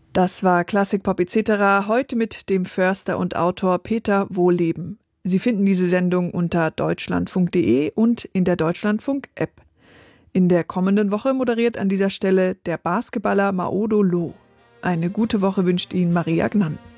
Das war Klassik Pop etc. heute mit dem Förster und Autor Peter Wohlleben. Sie finden diese Sendung unter deutschlandfunk.de und in der Deutschlandfunk-App. In der kommenden Woche moderiert an dieser Stelle der Basketballer Maodo Lo. Eine gute Woche wünscht Ihnen Maria Gnann.